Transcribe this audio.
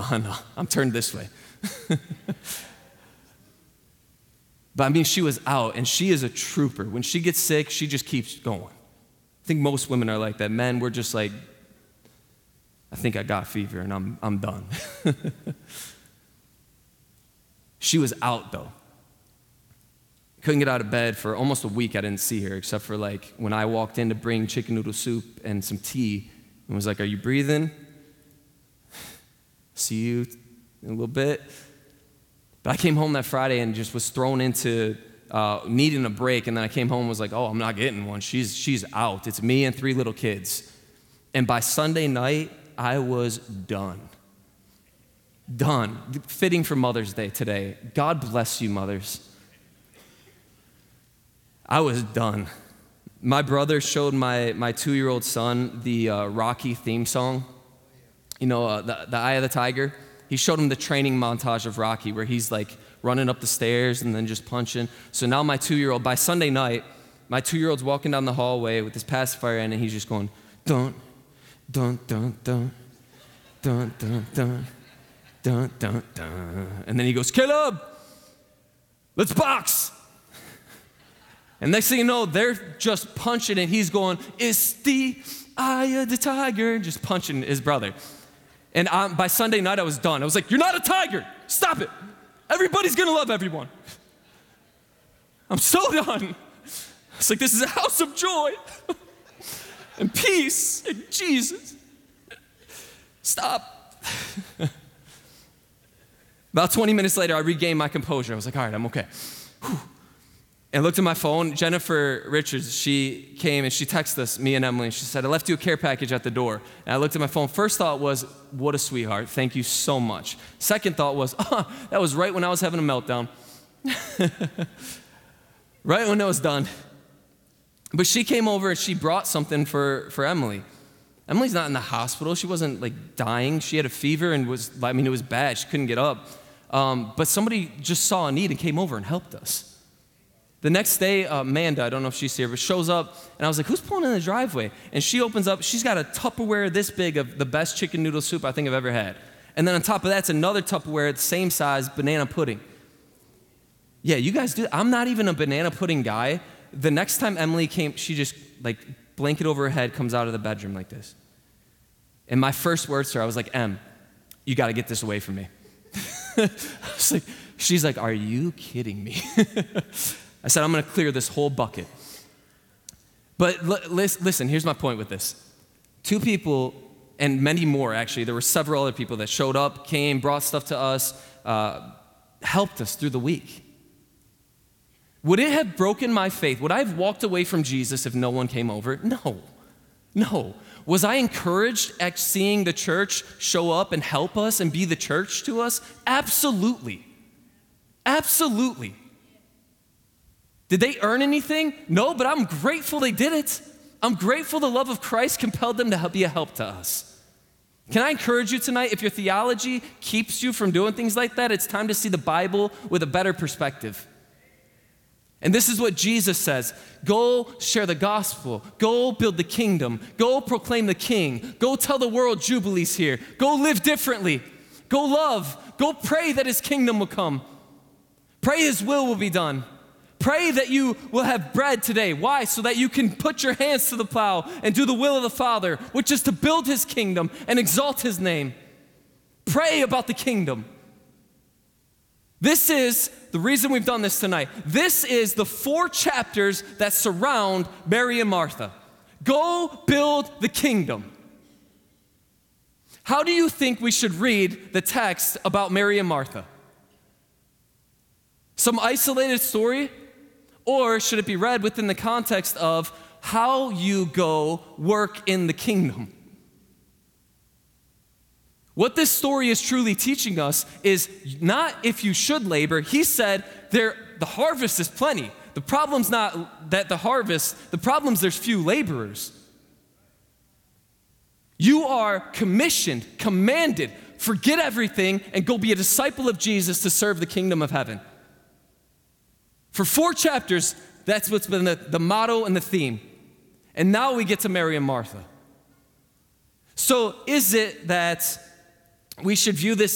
no, I'm turned this way. But I mean, she was out, and she is a trooper. When she gets sick, she just keeps going. I think most women are like that. Men, we're just like, I think I got fever, and I'm done. She was out, though. Couldn't get out of bed for almost a week. I didn't see her, except for like when I walked in to bring chicken noodle soup and some tea, and was like, "Are you breathing? See you in a little bit." But I came home that Friday and just was thrown into needing a break, and then I came home and was like, "Oh, I'm not getting one. She's out. It's me and 3 little kids." And by Sunday night, I was done. Done. Fitting for Mother's Day today. God bless you, mothers. I was done. My brother showed my 2-year-old son the Rocky theme song. You know, the Eye of the Tiger. He showed him the training montage of Rocky where he's like running up the stairs and then just punching. So now my 2-year-old, by Sunday night, my 2-year-old's walking down the hallway with his pacifier in, and he's just going, dun, dun, dun, dun, dun, dun, dun, dun, dun, dun. And then he goes, "Caleb, let's box." And next thing you know, they're just punching, and he's going, "It's the Eye of the Tiger," just punching his brother. And by Sunday night, I was done. I was like, "You're not a tiger. Stop it. Everybody's going to love everyone." I'm so done. It's like, this is a house of joy and peace and Jesus. Stop. About 20 minutes later, I regained my composure. I was like, all right, I'm okay. Whew. And I looked at my phone. Jennifer Richards, she came and she texted us, me and Emily, and she said, "I left you a care package at the door." And I looked at my phone. First thought was, what a sweetheart. Thank you so much. Second thought was, that was right when I was having a meltdown. Right when it was done. But she came over and she brought something for Emily. Emily's not in the hospital. She wasn't like dying. She had a fever and it was bad. She couldn't get up. But somebody just saw a need and came over and helped us. The next day, Amanda, I don't know if she's here, but shows up, and I was like, "Who's pulling in the driveway?" And she opens up, she's got a Tupperware this big of the best chicken noodle soup I think I've ever had. And then on top of that, it's another Tupperware, the same size, banana pudding. Yeah, you guys do. I'm not even a banana pudding guy. The next time Emily came, she just, like, blanket over her head, comes out of the bedroom like this. And my first words to her, I was like, "Em, you got to get this away from me." I was like, she's like, "Are you kidding me?" I said, "I'm going to clear this whole bucket." But listen, here's my point with this. 2 people, and many more actually, there were several other people that showed up, came, brought stuff to us, helped us through the week. Would it have broken my faith? Would I have walked away from Jesus if no one came over? No. Was I encouraged at seeing the church show up and help us and be the church to us? Absolutely. Absolutely. Did they earn anything? No, but I'm grateful they did it. I'm grateful the love of Christ compelled them to be a help to us. Can I encourage you tonight, if your theology keeps you from doing things like that, it's time to see the Bible with a better perspective. And this is what Jesus says: go share the gospel, go build the kingdom, go proclaim the king, go tell the world Jubilee's here, go live differently, go love, go pray that his kingdom will come, pray his will be done. Pray that you will have bread today. Why? So that you can put your hands to the plow and do the will of the Father, which is to build his kingdom and exalt his name. Pray about the kingdom. This is the reason we've done this tonight. This is the 4 chapters that surround Mary and Martha. Go build the kingdom. How do you think we should read the text about Mary and Martha? Some isolated story? Or should it be read within the context of how you go work in the kingdom? What this story is truly teaching us is not if you should labor. He said the harvest is plenty. The problem's not that the harvest, the problem's there's few laborers. You are commissioned, commanded, forget everything and go be a disciple of Jesus to serve the kingdom of heaven. For 4 chapters, that's what's been the motto and the theme. And now we get to Mary and Martha. So is it that we should view this